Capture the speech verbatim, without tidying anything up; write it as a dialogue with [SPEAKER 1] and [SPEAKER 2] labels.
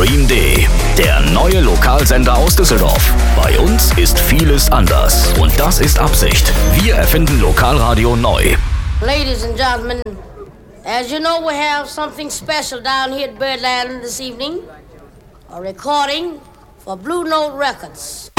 [SPEAKER 1] Stream D, der neue Lokalsender aus Düsseldorf. Bei uns ist vieles anders und das ist Absicht. Wir erfinden Lokalradio neu.
[SPEAKER 2] Ladies and gentlemen, as you know, we have something special down here at Birdland this evening. A recording for Blue Note Records.